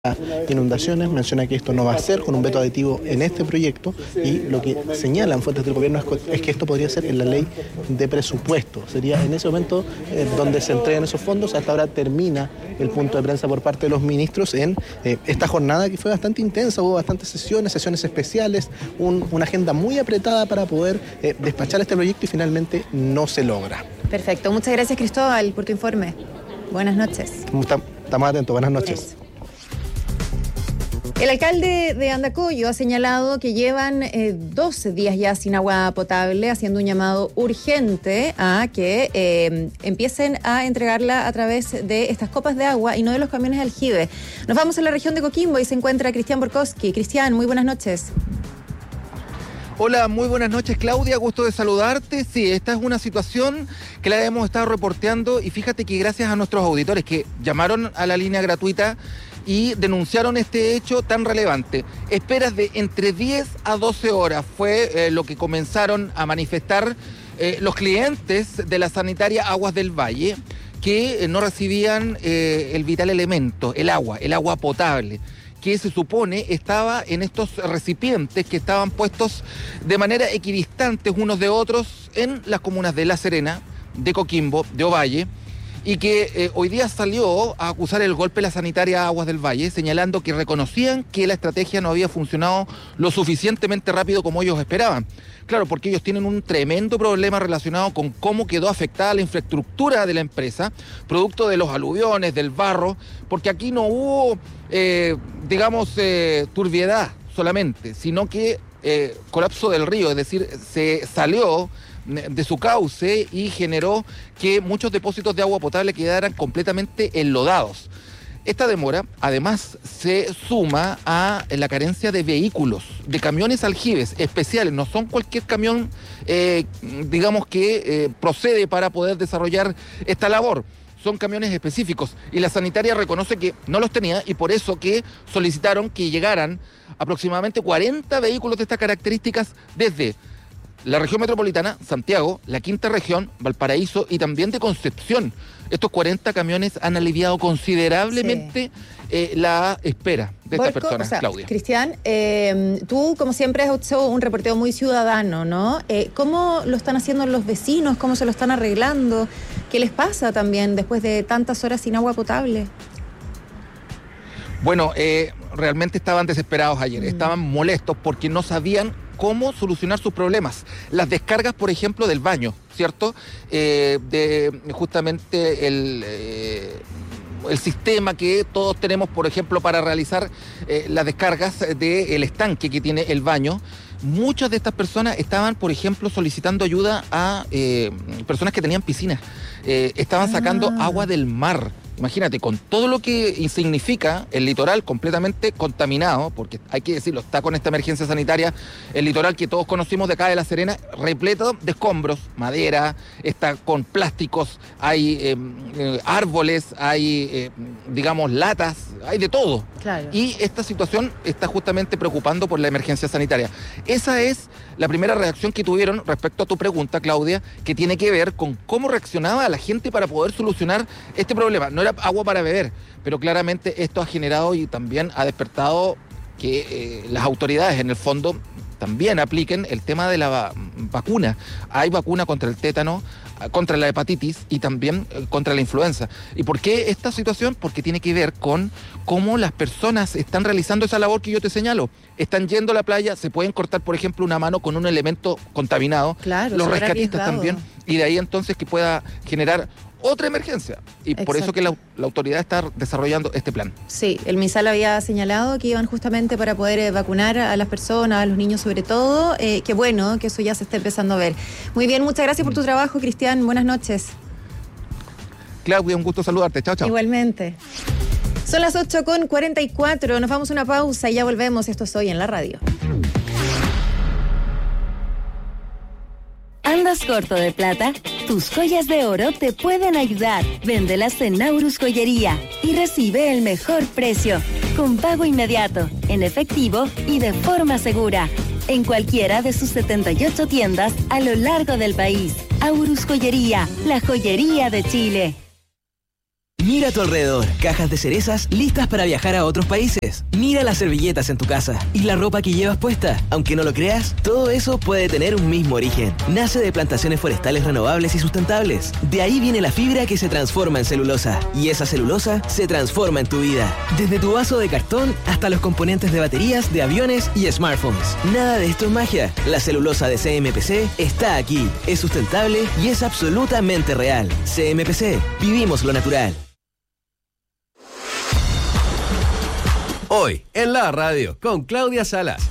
inundaciones, menciona que esto no va a ser con un veto aditivo en este proyecto y lo que señalan fuentes del gobierno es que esto podría ser en la ley de presupuesto. Sería en ese momento donde se entreguen esos fondos. Hasta ahora termina el punto de prensa por parte de los ministros en esta jornada que fue bastante intensa, hubo bastantes sesiones especiales, una agenda muy apretada para poder despachar este proyecto y finalmente no se logra. Perfecto, muchas gracias Cristóbal por tu informe. Buenas noches. Estamos atentos, buenas noches. El alcalde de Andacollo ha señalado que llevan 12 días ya sin agua potable, haciendo un llamado urgente a que empiecen a entregarla a través de estas copas de agua y no de los camiones de aljibe. Nos vamos a la región de Coquimbo y se encuentra Cristian Borkowski. Cristian, muy buenas noches. Hola, muy buenas noches Claudia, gusto de saludarte. Sí, esta es una situación que la hemos estado reporteando y fíjate que gracias a nuestros auditores que llamaron a la línea gratuita y denunciaron este hecho tan relevante. Esperas de entre 10 a 12 horas fue lo que comenzaron a manifestar los clientes de la sanitaria Aguas del Valle, que no recibían el vital elemento, el agua potable, que se supone estaba en estos recipientes que estaban puestos de manera equidistantes unos de otros en las comunas de La Serena, de Coquimbo, de Ovalle, y que hoy día salió a acusar el golpe la sanitaria Aguas del Valle, señalando que reconocían que la estrategia no había funcionado lo suficientemente rápido como ellos esperaban. Claro, porque ellos tienen un tremendo problema relacionado con cómo quedó afectada la infraestructura de la empresa, producto de los aluviones, del barro, porque aquí no hubo, turbiedad solamente, sino que colapso del río, es decir, se salió de su cauce y generó que muchos depósitos de agua potable quedaran completamente enlodados. Esta demora, además, se suma a la carencia de vehículos, de camiones aljibes especiales. No son cualquier camión, que procede para poder desarrollar esta labor. Son camiones específicos y la sanitaria reconoce que no los tenía y por eso que solicitaron que llegaran aproximadamente 40 vehículos de estas características desde la región metropolitana, Santiago, la quinta región, Valparaíso y también de Concepción. Estos 40 camiones han aliviado considerablemente la espera de estas personas, Claudia. Cristian, tú como siempre has hecho un reporteo muy ciudadano, ¿no? ¿Cómo lo están haciendo los vecinos? ¿Cómo se lo están arreglando? ¿Qué les pasa también después de tantas horas sin agua potable? Bueno, realmente estaban desesperados ayer, estaban molestos porque no sabían cómo solucionar sus problemas. Las descargas, por ejemplo, del baño, ¿cierto? De justamente el sistema que todos tenemos, por ejemplo, para realizar las descargas del estanque que tiene el baño. Muchas de estas personas estaban, por ejemplo, solicitando ayuda a personas que tenían piscinas. Estaban sacando agua del mar. Imagínate, con todo lo que significa el litoral completamente contaminado, porque hay que decirlo, está con esta emergencia sanitaria, el litoral que todos conocimos de acá de La Serena, repleto de escombros, madera, está con plásticos, hay árboles, hay, latas, hay de todo. Claro. Y esta situación está justamente preocupando por la emergencia sanitaria. Esa es la primera reacción que tuvieron respecto a tu pregunta, Claudia, que tiene que ver con cómo reaccionaba la gente para poder solucionar este problema. No era agua para beber, pero claramente esto ha generado y también ha despertado que las autoridades en el fondo también apliquen el tema de la vacuna. Hay vacuna contra el tétano, contra la hepatitis y también contra la influenza. ¿Y por qué esta situación? Porque tiene que ver con cómo las personas están realizando esa labor que yo te señalo. Están yendo a la playa, se pueden cortar, por ejemplo, una mano con un elemento contaminado. Claro, los rescatistas también. Y de ahí entonces que pueda generar otra emergencia. Y por eso que la autoridad está desarrollando este plan. Sí, el MinSal había señalado que iban justamente para poder vacunar a las personas, a los niños sobre todo. Qué bueno que eso ya se esté empezando a ver. Muy bien, muchas gracias por tu trabajo, Cristian. Buenas noches. Claudia, un gusto saludarte. Chao, chao. Igualmente. Son las 8:44. Nos vamos a una pausa y ya volvemos. Esto es Hoy en la Radio. ¿Andas corto de plata? Tus joyas de oro te pueden ayudar. Véndelas en Naurus Joyería y recibe el mejor precio, con pago inmediato, en efectivo y de forma segura. En cualquiera de sus 78 tiendas a lo largo del país. Aurus Joyería, la joyería de Chile. Mira a tu alrededor, cajas de cerezas listas para viajar a otros países. Mira las servilletas en tu casa y la ropa que llevas puesta. Aunque no lo creas, todo eso puede tener un mismo origen. Nace de plantaciones forestales renovables y sustentables. De ahí viene la fibra que se transforma en celulosa. Y esa celulosa se transforma en tu vida. Desde tu vaso de cartón hasta los componentes de baterías, de aviones y smartphones. Nada de esto es magia. La celulosa de CMPC está aquí. Es sustentable y es absolutamente real. CMPC. Vivimos lo natural. Hoy, en la radio, con Claudia Salas.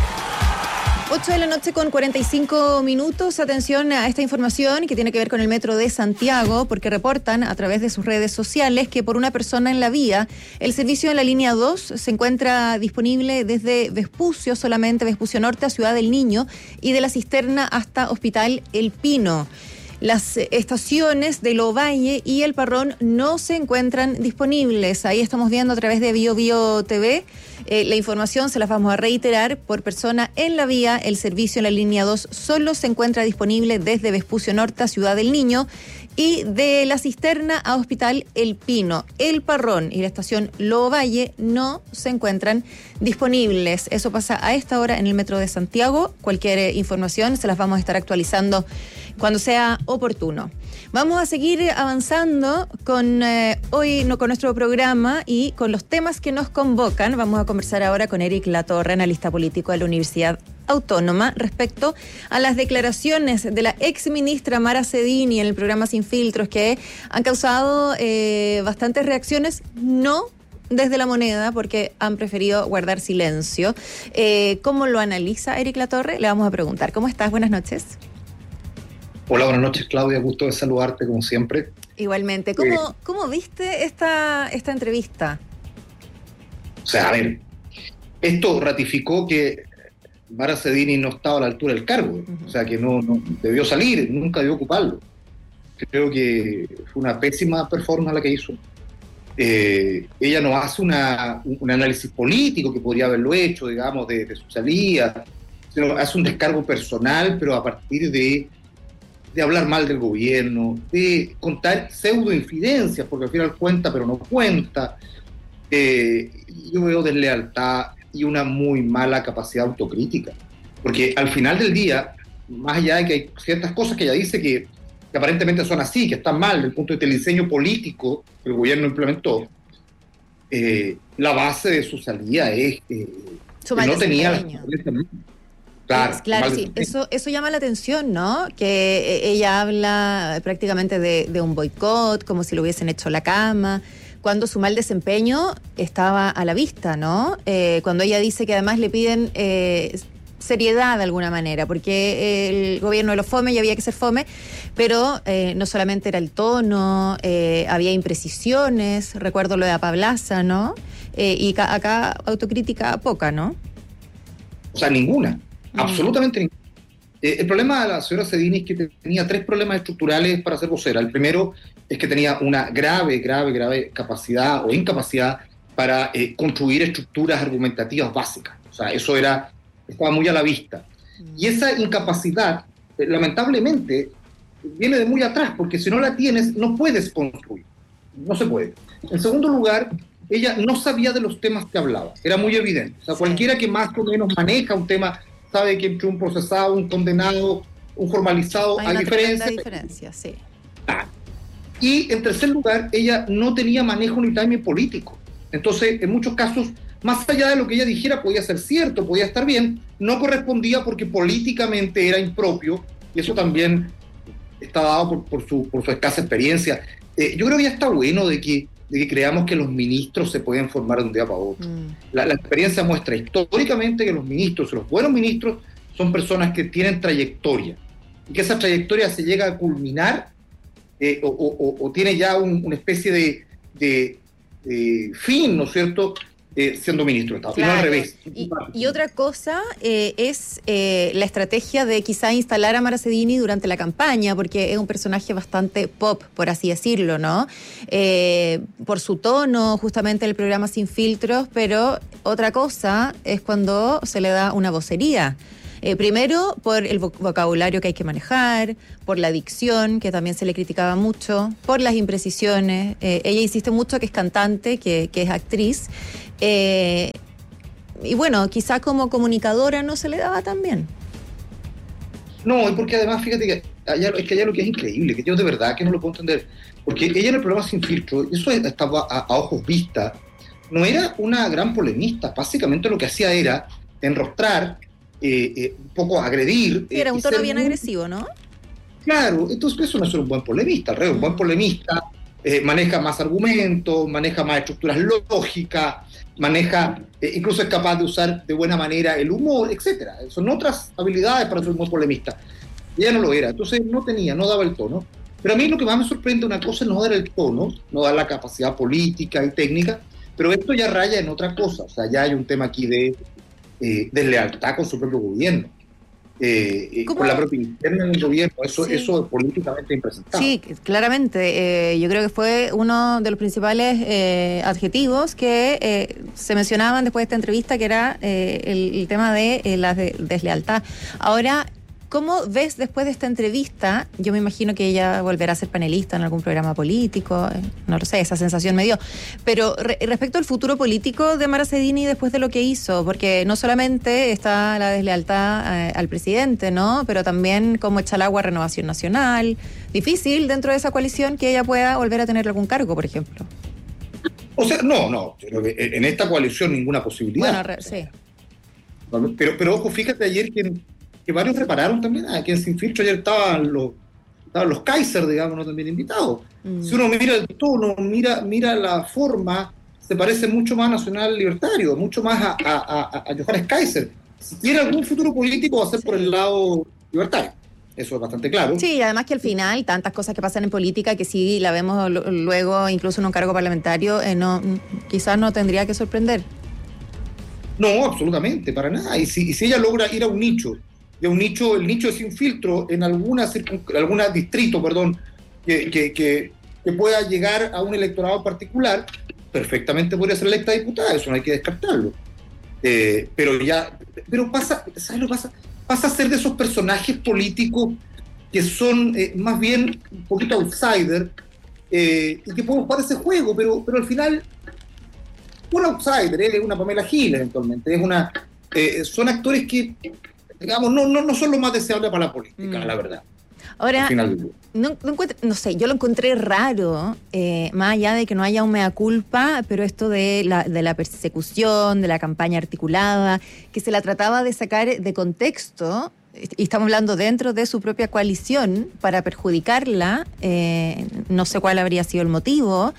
8 de la noche con 45 minutos. Atención a esta información que tiene que ver con el Metro de Santiago, porque reportan a través de sus redes sociales que por una persona en la vía, el servicio de la línea 2 se encuentra disponible desde Vespucio, solamente Vespucio Norte a Ciudad del Niño, y de La Cisterna hasta Hospital El Pino. Las estaciones de Lovalle y El Parrón no se encuentran disponibles. Ahí estamos viendo a través de BioBio TV. La información se las vamos a reiterar. Por persona en la vía, el servicio en la línea 2 solo se encuentra disponible desde Vespucio Norte a Ciudad del Niño y de La Cisterna a Hospital El Pino. El Parrón y la estación Lovalle no se encuentran disponibles. Eso pasa a esta hora en el Metro de Santiago. Cualquier información se las vamos a estar actualizando cuando sea oportuno. Vamos a seguir avanzando con con nuestro programa y con los temas que nos convocan. Vamos a conversar ahora con Eric Latorre, analista político de la Universidad Autónoma, respecto a las declaraciones de la exministra Mara Cedini en el programa Sin Filtros, que han causado bastantes reacciones, no desde La Moneda, porque han preferido guardar silencio. ¿Cómo lo analiza Eric Latorre? Le vamos a preguntar. ¿Cómo estás? Buenas noches. Hola, buenas noches, Claudia. Gusto de saludarte, como siempre. Igualmente. ¿Cómo viste esta entrevista? O sea, a ver, esto ratificó que Mara Cedini no estaba a la altura del cargo. O sea, que no debió salir, nunca debió ocuparlo. Creo que fue una pésima performance la que hizo. Ella no hace un análisis político que podría haberlo hecho, digamos, de su salida, sino hace un descargo personal, pero a partir de hablar mal del gobierno, de contar pseudo-infidencias, porque al final cuenta, pero no cuenta. Yo veo deslealtad y una muy mala capacidad autocrítica, porque al final del día, más allá de que hay ciertas cosas que ella dice que aparentemente son así, que están mal desde el punto de vista del diseño político que el gobierno implementó, la base de su salida es que no tenía... Claro, sí, eso llama la atención, ¿no? Que ella habla prácticamente de un boicot, como si lo hubiesen hecho la cama, cuando su mal desempeño estaba a la vista, ¿no? Cuando ella dice que además le piden seriedad de alguna manera, porque el gobierno de los fome y había que ser fome, pero no solamente era el tono, había imprecisiones, recuerdo lo de Apablaza, ¿no? Y acá autocrítica poca, ¿no? O sea, ninguna. Absolutamente ninguna. El problema de la señora Cedini es que tenía 3 problemas estructurales para ser vocera. El primero es que tenía una grave capacidad o incapacidad para construir estructuras argumentativas básicas. O sea, eso estaba muy a la vista. Y esa incapacidad, lamentablemente, viene de muy atrás, porque si no la tienes, no puedes construir. No se puede. En segundo lugar, ella no sabía de los temas que hablaba. Era muy evidente. O sea, cualquiera que más o menos maneja un tema sabe que entre un procesado, un condenado, un formalizado hay diferencia, sí. Y en tercer lugar, ella no tenía manejo ni timing político. Entonces, en muchos casos, más allá de lo que ella dijera, podía ser cierto, podía estar bien, no correspondía porque políticamente era impropio, y eso también está dado por su escasa experiencia. Yo creo que ya está bueno de que creamos que los ministros se pueden formar de un día para otro. La experiencia muestra históricamente que los ministros, los buenos ministros, son personas que tienen trayectoria, y que esa trayectoria se llega a culminar o tiene ya una especie de fin, ¿no es cierto?, siendo ministro de Estado, claro. Y no al revés. Y otra cosa es la estrategia de quizá instalar a Mara Cedini durante la campaña, porque es un personaje bastante pop, por así decirlo, ¿no? Por su tono, justamente el programa Sin Filtros, pero otra cosa es cuando se le da una vocería. Primero, por el vocabulario que hay que manejar, por la dicción, que también se le criticaba mucho, por las imprecisiones. Ella insiste mucho que es cantante, que es actriz. Y bueno, quizás como comunicadora no se le daba tan bien. No, y porque además, fíjate que allá lo que es increíble, que yo de verdad que no lo puedo entender, porque ella en el programa Sin Filtro, eso estaba a ojos vistas, no era una gran polemista, básicamente lo que hacía era enrostrar, un poco agredir. Era un tono bien agresivo, ¿no? Claro, entonces eso no es un buen polemista, al revés, un buen polemista maneja más argumentos, maneja más estructuras lógicas, incluso es capaz de usar de buena manera el humor, etcétera. Son otras habilidades para ser un buen polemista. Y ella no lo era, entonces no daba el tono. Pero a mí lo que más me sorprende una cosa es no dar el tono, no dar la capacidad política y técnica, pero esto ya raya en otra cosa, o sea, ya hay un tema aquí de deslealtad con su propio gobierno. Con la propia interna del gobierno, eso es políticamente impresentable. Sí, claramente. Yo creo que fue uno de los principales adjetivos que se mencionaban después de esta entrevista, que era el tema de la deslealtad. Ahora, ¿cómo ves después de esta entrevista? Yo me imagino que ella volverá a ser panelista en algún programa político, no lo sé, esa sensación me dio. Pero respecto al futuro político de Mara Cedini después de lo que hizo, porque no solamente está la deslealtad al presidente, ¿no? Pero también cómo echa el agua a Renovación Nacional. Difícil dentro de esa coalición que ella pueda volver a tener algún cargo, por ejemplo. O sea, no, en esta coalición ninguna posibilidad. Bueno, sí. Pero ojo, fíjate ayer que varios repararon también, aquí en Sin Filtro ayer estaban los Kaiser, digamos, ¿no? También invitados. Si uno mira el tono, mira la forma, se parece mucho más a Nacional Libertario, mucho más a Johannes Kaiser. Si tiene algún futuro político va a ser por el lado libertario. Eso es bastante claro. Sí, y además que al final tantas cosas que pasan en política que si la vemos luego incluso en un cargo parlamentario, quizás no tendría que sorprender. No, absolutamente, para nada. Y si ella logra ir a un nicho, el nicho de Sin Filtro en alguna distrito, que pueda llegar a un electorado particular, perfectamente podría ser electa diputada, eso no hay que descartarlo. Pero pasa, ¿sabes lo que pasa? Pasa a ser de esos personajes políticos que son más bien un poquito outsider y que pueden jugar ese juego, pero al final un outsider, es una Pamela Giles eventualmente, son actores que, digamos, no son lo más deseable para la política, la verdad. Ahora, no sé, yo lo encontré raro, más allá de que no haya un mea culpa, pero esto de la persecución, de la campaña articulada, que se la trataba de sacar de contexto, y estamos hablando dentro de su propia coalición, para perjudicarla, no sé cuál habría sido el motivo,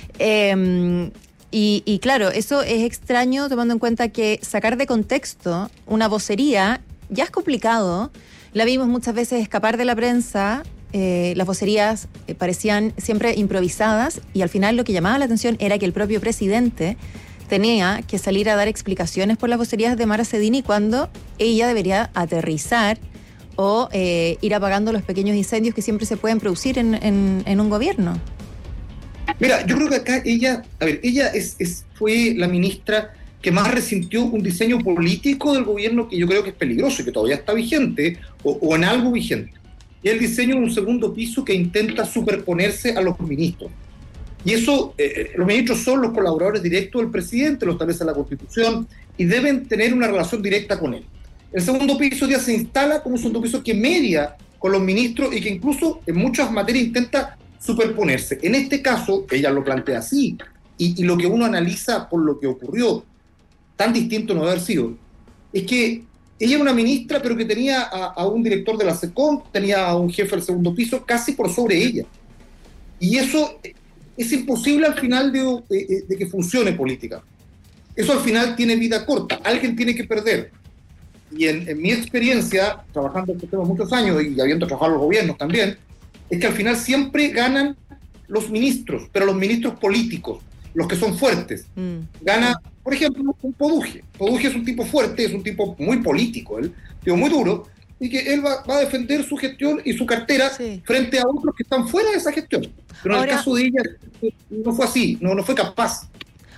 y claro, eso es extraño tomando en cuenta que sacar de contexto una vocería ya es complicado. La vimos muchas veces escapar de la prensa, las vocerías parecían siempre improvisadas y al final lo que llamaba la atención era que el propio presidente tenía que salir a dar explicaciones por las vocerías de Mara Cedini cuando ella debería aterrizar o ir apagando los pequeños incendios que siempre se pueden producir en un gobierno. Mira, yo creo que acá ella fue la ministra que más resintió un diseño político del gobierno que yo creo que es peligroso y que todavía está vigente o en algo vigente. Y el diseño de un segundo piso que intenta superponerse a los ministros. Y eso, los ministros son los colaboradores directos del presidente, lo establece la Constitución, y deben tener una relación directa con él. El segundo piso ya se instala como un segundo piso que media con los ministros y que incluso en muchas materias intenta superponerse. En este caso, ella lo plantea así, y lo que uno analiza por lo que ocurrió, tan distinto no debe haber sido, es que ella era una ministra, pero que tenía a un director de la SECOM, tenía a un jefe del segundo piso casi por sobre ella. Y eso es imposible al final de que funcione política. Eso al final tiene vida corta, alguien tiene que perder. Y en mi experiencia, trabajando en este tema muchos años y habiendo trabajado en los gobiernos también, es que al final siempre ganan los ministros, pero los ministros políticos, los que son fuertes. Gana, por ejemplo, un Poduje. Poduje es un tipo fuerte, es un tipo muy político, muy duro, y que él va a defender su gestión y su cartera frente a otros que están fuera de esa gestión. Pero en el caso de ella no fue así, no fue capaz.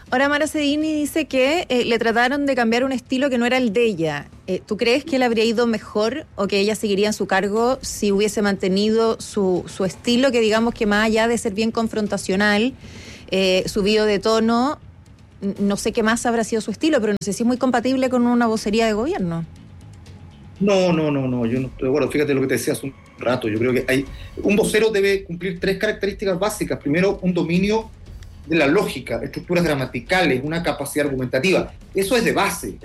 Ahora Mara Cedini dice que le trataron de cambiar un estilo que no era el de ella. ¿Tú crees que le habría ido mejor o que ella seguiría en su cargo si hubiese mantenido su estilo, que digamos que más allá de ser bien confrontacional, subido de tono, no sé qué más habrá sido su estilo, pero no sé si es muy compatible con una vocería de gobierno? No, yo no estoy de acuerdo. Fíjate lo que te decía hace un rato. Yo creo que un vocero debe cumplir 3 características básicas. Primero, un dominio de la lógica, estructuras gramaticales, una capacidad argumentativa. Eso es de base.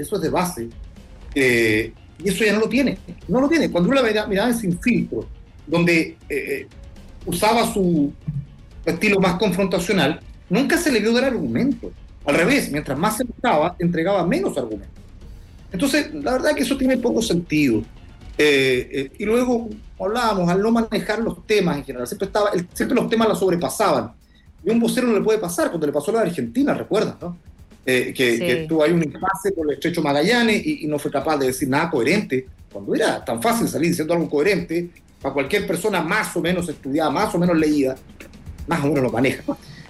Y eso ya no lo tiene. Cuando uno la miraba sin filtro, donde usaba su estilo más confrontacional, nunca se le vio dar argumentos. Al revés, mientras más se buscaba, entregaba menos argumentos. Entonces, la verdad es que eso tiene poco sentido. Y luego hablábamos, al no manejar los temas en general, siempre los temas la sobrepasaban. Y a un vocero no le puede pasar, cuando le pasó a la Argentina, ¿recuerdas, no? Que tuvo ahí un impasse por el estrecho Magallanes y no fue capaz de decir nada coherente, cuando era tan fácil salir diciendo algo coherente, para cualquier persona más o menos estudiada, más o menos leída, más o menos lo maneja.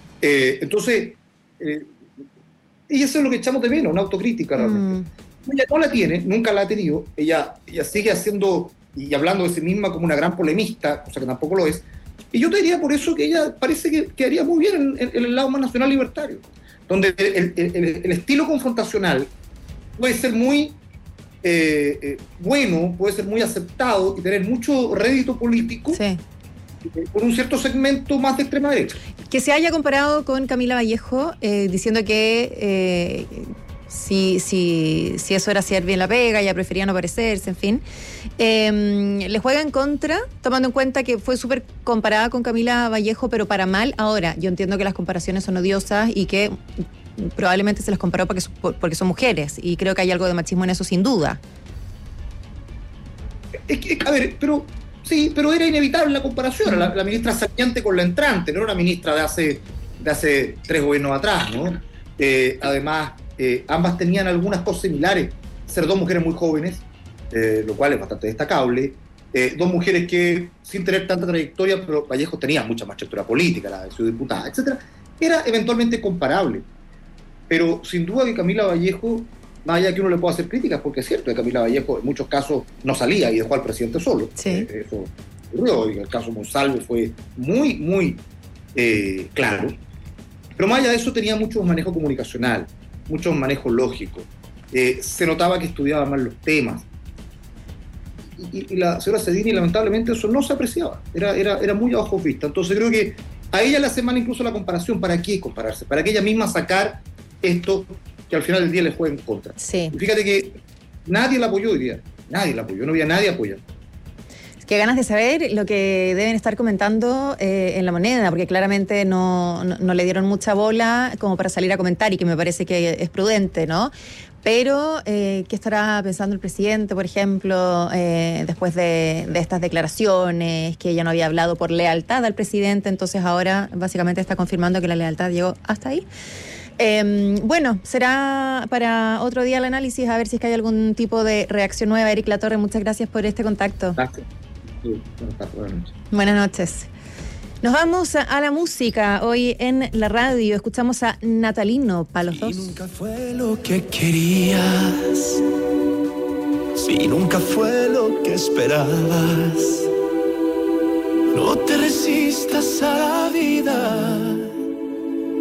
Y eso es lo que echamos de menos, una autocrítica realmente. Ella no la tiene, nunca la ha tenido, ella sigue haciendo y hablando de sí misma como una gran polemista, cosa que tampoco lo es, y yo te diría por eso que ella parece que haría muy bien en el lado más nacional libertario, donde el estilo confrontacional puede ser muy bueno, puede ser muy aceptado y tener mucho rédito político. Sí. Por un cierto segmento más de extrema derecha. Que se haya comparado con Camila Vallejo, diciendo que si eso era hacer bien la pega, ella prefería no parecerse, en fin. Le juega en contra, tomando en cuenta que fue súper comparada con Camila Vallejo, pero para mal. Ahora, yo entiendo que las comparaciones son odiosas y que probablemente se las comparó porque son mujeres, y creo que hay algo de machismo en eso, sin duda. A ver, pero era inevitable la comparación. La ministra saliente con la entrante, no era una ministra de hace 3 gobiernos atrás, ¿no? Además, ambas tenían algunas cosas similares. Ser 2 mujeres muy jóvenes, lo cual es bastante destacable. 2 mujeres que, sin tener tanta trayectoria, pero Vallejo tenía mucha más trayectoria política, la de su diputada, etc. Era eventualmente comparable. Pero sin duda que Camila Vallejo, más allá que uno le pueda hacer críticas, porque es cierto que Camila Vallejo en muchos casos no salía y dejó al presidente solo. Sí. Eso ocurrió, y el caso Monsalve fue muy, muy claro. Pero más allá de eso tenía mucho manejo comunicacional, mucho manejo lógico. Se notaba que estudiaba más los temas. Y la señora Cedini, lamentablemente, eso no se apreciaba. Era muy a ojos vistas. Entonces creo que a ella le hace mal incluso la comparación. ¿Para qué compararse? Para que ella misma sacar esto que al final del día le juega en contra. Sí. Y fíjate que nadie la apoyó hoy día. Nadie la apoyó. No había nadie apoyando. Qué ganas de saber lo que deben estar comentando en La Moneda, porque claramente no le dieron mucha bola como para salir a comentar, y que me parece que es prudente, ¿no? Pero, ¿qué estará pensando el presidente, por ejemplo, después de estas declaraciones, que ella no había hablado por lealtad al presidente, entonces ahora básicamente está confirmando que la lealtad llegó hasta ahí? Bueno, será para otro día el análisis, a ver si es que hay algún tipo de reacción nueva. Eric Latorre, muchas gracias por este contacto. Gracias. Sí, buenas noches. Buenas noches. Nos vamos a la música. Hoy en la radio escuchamos a Natalino para los dos. Si nunca fue lo que querías, si nunca fue lo que esperabas, no te resistas a la vida.